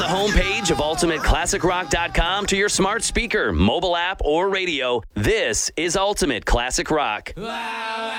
the homepage of UltimateClassicRock.com to your smart speaker, mobile app, or radio. This is Ultimate Classic Rock.